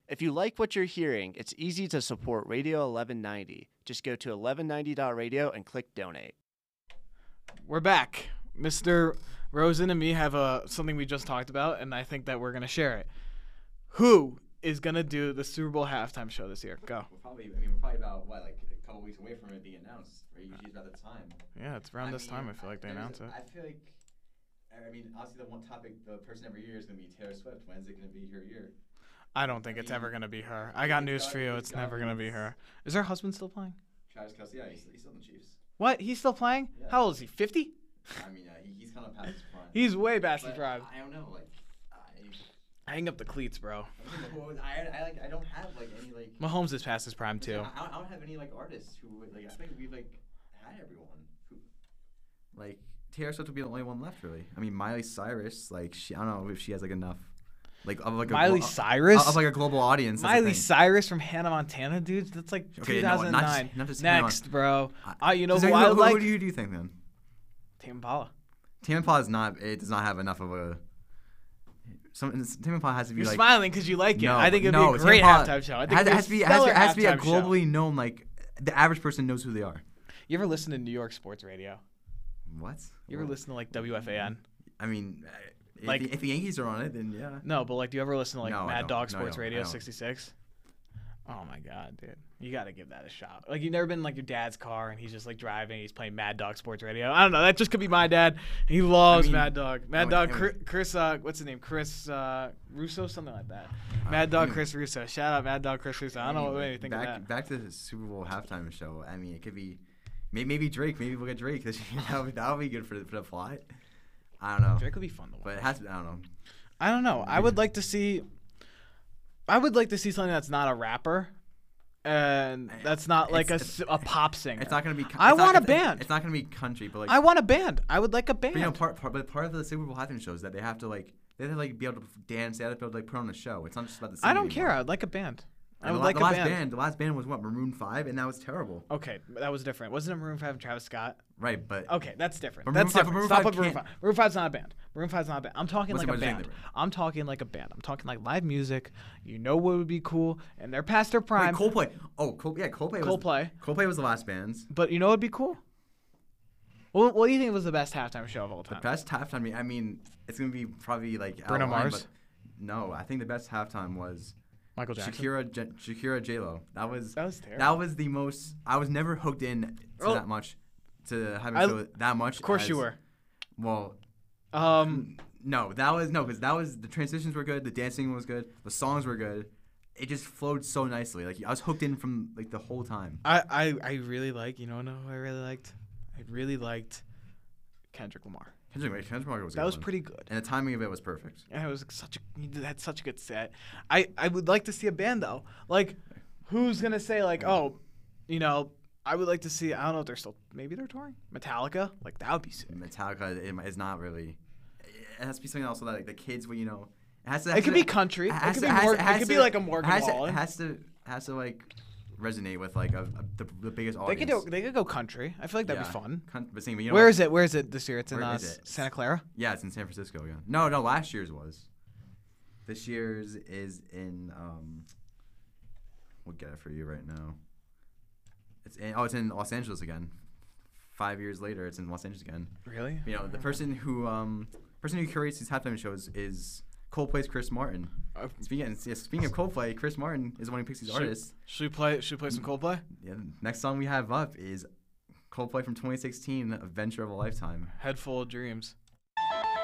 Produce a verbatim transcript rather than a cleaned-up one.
If you like what you're hearing, it's easy to support Radio eleven ninety. Just go to eleven ninety dot radio and click donate. We're back. Mister Rosen and me have uh, something we just talked about, and I think that we're going to share it. Who is going to do the Super Bowl halftime show this year? Go. We're probably, I mean, we're probably about, what, like a couple weeks away from it being announced. Or usually it's about the time. Yeah, it's around I this mean, time I feel like they announce it. I feel like, I mean, obviously the one topic, the person every year is going to be Taylor Swift. When's it going to be her year? I don't think I it's mean, ever going to be her. I got news for you. It's never going to be her. Is her husband still playing? Travis Kelce, yeah, he's, he's still in the Chiefs. What? He's still playing? Yeah. How old is he? fifty? I mean, uh, he, he's kind of past his prime. He's way past his But prime. I don't know, like, I, Hang up the cleats, bro. I, I, like, I don't have, like, any, like... Mahomes is past his prime, too. I, I don't have any, like, artists who, would, like, I think we've, like, had everyone who... Like, Taylor Swift would be the only one left, really. I mean, Miley Cyrus, like, she, I don't know if she has, like, enough... Like, of, like, Miley a, Cyrus? Of, like, a global audience. Miley Cyrus from Hannah Montana, dude? That's, like, okay, two thousand nine. No, not just, not just Next, bro. I, Uh, you know so who who, I who, like? Who do you, do you think, then? Tame Impala. Tame Impala is not... It does not have enough of a... Some, Tame Impala has to be, You're like... smiling because you like it. No, I think it'd no, be a great Tame Impala halftime show. I think has, it'd has, to be, has, to, has to be a globally show. known, like... The average person knows who they are. You ever listen to New York sports radio? What? You ever What? listen to, like, W F A N? I mean... If, Like- the, if the Yankees are on it, then yeah. No, but, like, do you ever listen to, like, No, I Mad don't. Dog No, I Sports don't. I Radio don't. sixty-six? Oh, my God, dude. You got to give that a shot. Like, you've never been in, like, your dad's car, and he's just, like, driving, he's playing Mad Dog Sports Radio. I don't know. That just could be my dad. He loves I mean, Mad Dog. Mad I mean- Dog, I Chris, mean- Chris uh, what's his name? Chris uh, Russo? Something like that. Uh, Mad Dog I mean- Chris Russo. Shout out Mad Dog Chris Russo. I don't know what made me think back, of that. Back to the Super Bowl halftime show. I mean, it could be... Maybe, maybe Drake. Maybe we'll get Drake this year. That would, that would be good for the, for the plot. I don't know. Drake would be fun to watch. But it has to... I don't know. I don't know. I would like to see. I would like to see something that's not a rapper, and that's not like a, It's- s- a pop singer. It's not gonna be... I it's not- want a it's- band. It's not gonna be country, but like... I want a band. I would like a band. But, you know, part, part, but part of the Super Bowl halftime show is that they have to like... They have to like be able to dance. They have to be able to like put on a show. It's not just about the singing I don't anymore. care. I'd like a band. I And would the, la- like the a last band. band. The last band was what? Maroon five, and that was terrible. Okay, that was different. Wasn't it Maroon five and Travis Scott? Right, but... Okay, that's different. But That's Maroon five- different. Maroon Stop five with Maroon can't- five. Maroon five's not a band. Maroon five's not a band. I'm talking What's- like a what's the name band. of it? I'm talking like a band. I'm talking like live music. You know what would be cool, and they're past their prime. Wait, Coldplay. Oh, Col- yeah, Coldplay. Was, Coldplay. Coldplay was the last band. But you know what'd be cool? What, what do you think was the best halftime show of all The time? best halftime. I mean, it's gonna be probably like Bruno outlined, Mars? but no, I think the best halftime was Michael Jackson. Shakira. J- Shakira J Lo. That was That was terrible. that was the most. I was never hooked in to Oh. that much, to having I- show that much. Of course as, you were. Well, Um, no, that was no, because that was the transitions were good, the dancing was good, the songs were good. It just flowed so nicely. Like I was hooked in from like the whole time. I, I, I really like. You know, know who I really liked. I really liked Kendrick Lamar. Kendrick, Kendrick Lamar was a That good was one. pretty good. and the timing of it was perfect. And it was such a he did- had such a good set. I, I would like to see a band though. Like, who's gonna say like, oh, you know, I would like to see. I don't know if they're still. Maybe they're touring. Metallica. Like that would be sick. Metallica it- is not really. It has to be something also that like the kids will you know. It has to. It has could to- be country. It has could to- be has- Morgan. has It could be to- like a Morgan has to, Wallen. It has to has to like resonate with like a, a the, the biggest They audience. could do. They could go country. I feel like that'd Yeah. be fun. Con- but same, but you know Where what? is it? Where is it this year? It's in Where uh, is it? Santa Clara. Yeah, it's in San Francisco again. No, no, last year's was. This year's is in um. We'll get it for you right now. It's in, oh, it's in Los Angeles again. Five years later, it's in Los Angeles again. Really? You know, the person who um, person who curates these halftime shows is Coldplay's Chris Martin. Uh, Speaking yeah, speaking of Coldplay, Chris Martin is the one who picks these Should- artists. Should we play? Should we play some Coldplay? Yeah, next song we have up is Coldplay from twenty sixteen, Adventure of a Lifetime. Head full of dreams.